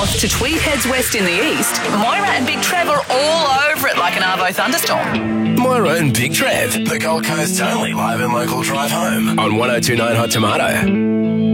north to Tweed heads west in the east, Moira and Big Trev are all over it like an Arvo thunderstorm. Moira and Big Trev, the Gold Coast's only live and local drive home on 102.9 Hot Tomato.